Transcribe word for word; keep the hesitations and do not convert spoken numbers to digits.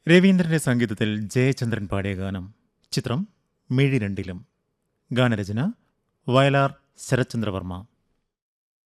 രവീന്ദ്രന്റെ സംഗീതത്തിൽ ജയചന്ദ്രൻ പാടിയ ഗാനം. ചിത്രം മിഴി രണ്ടിലും. ഗാനരചന വയലാർ ശരത്ചന്ദ്രവർമ്മ.